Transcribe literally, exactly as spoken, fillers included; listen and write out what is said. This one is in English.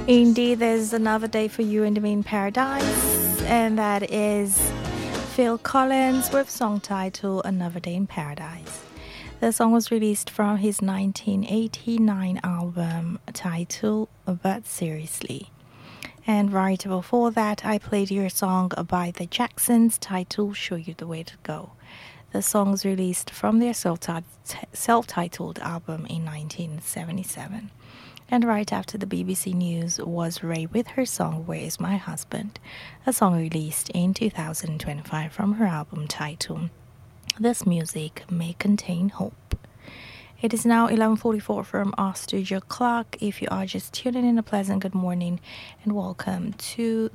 Indeed, there's another day for you in Divine Paradise, and that is Phil Collins with song title Another Day in Paradise. The song was released from his nineteen eighty-nine album titled But Seriously. And right before that, I played your song by the Jacksons titled Show You the Way to Go. The song was released from their self-titled album in nineteen seventy-seven. And right after the B B C News was Ray with her song Where Is My Husband, a song released in two thousand twenty-five from her album titled This Music May Contain Hope. It is now eleven forty-four from our studio clock. If you are just tuning in, a pleasant good morning and welcome to